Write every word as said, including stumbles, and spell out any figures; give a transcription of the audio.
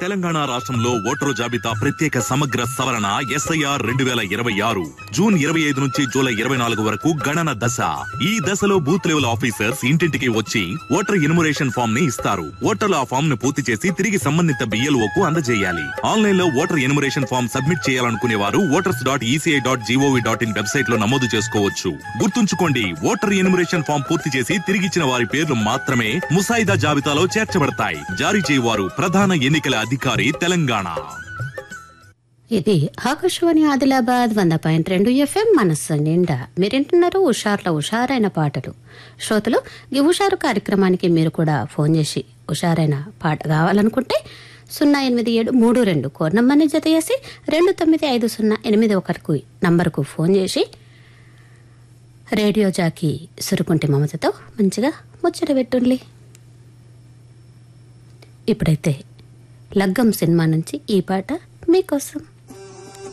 తెలంగాణ రాష్ట్రంలో ఓటరు జాబితా ప్రత్యేక సమగ్ర సవరణ ఎస్ఐఆర్ రెండు వేల ఇరవై ఆరు జూన్ ఇరవై ఐదు నుంచి జూలై ఇరవై నాలుగు వరకు గణన దశ. ఈ దశలో బూత్ లెవెల్ ఆఫీసర్స్ ఇంటింటికి వచ్చి ఓటర్ ఇన్మురేషన్ ఫామ్ ని ఇస్తారు. ఓటర్లు ఆ ఫామ్ ను పూర్తి చేసి తిరిగి సంబంధిత బిఎల్ఓ కు అందజేయాలి. ఆన్లైన్ లో ఓటర్ ఇన్మురేషన్ ఫామ్ సబ్మిట్ చేయాలనుకునే వారు voters dot ECI dot GOV dot in website లో నమోదు చేసుకోవచ్చు. గుర్తుంచుకోండి, ఓటర్ ఇన్మురేషన్ ఫామ్ పూర్తి చేసి తిరిగిచ్చిన వారి పేర్లు మాత్రమే ముసాయిదా జాబితాలో చేర్చబడతాయి. జారీ చేయవారు ప్రధాన ఎన్నికల అధికారి, తెలంగాణ. ఇది ఆకాశవాణి ఆదిలాబాద్ వంద పాయింట్ రెండు ఎఫ్ఎం మనస్సు నిండా. మీరింటున్నారు ఉషార్ల ఉషారైన పాటలు. శ్రోతలు, ఈ ఉషారు కార్యక్రమానికి మీరు కూడా ఫోన్ చేసి ఉషారైన పాట కావాలనుకుంటే సున్నా ఎనిమిది ఏడు మూడు రెండు కోర్ నంబర్ని జత చేసి రెండు తొమ్మిది ఐదు సున్నా ఎనిమిది ఒకటికి నంబర్కు ఫోన్ చేసి రేడియో జాకి సురుకుంటి మమతతో మంచిగా ముచ్చట పెట్టుండ్లి. ఇప్పుడైతే లగ్గం సినిమా నుంచి ఈ పాట మీకోసం.